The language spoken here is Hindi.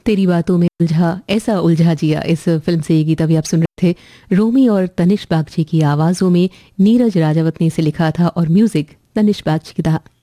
तेरी बातों में उलझा ऐसा उलझा जिया, इस फिल्म से ये गीत अभी आप सुन रहे थे। रोमी और तनिष्क बागची की आवाज़ों में नीरज राजावत ने इसे लिखा था और म्यूजिक तनिष्क बागची का था।